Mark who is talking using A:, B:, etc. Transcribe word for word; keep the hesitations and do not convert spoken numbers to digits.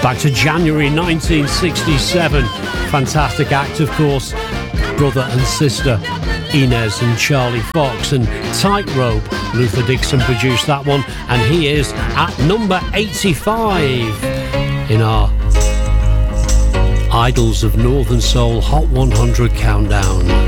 A: back to January nineteen sixty-seven. Fantastic act, of course. Brother and sister, Inez and Charlie Fox, and Tightrope. Luther Dixon produced that one, and he is at number eighty-five in our Idols of Northern Soul Hot one hundred countdown.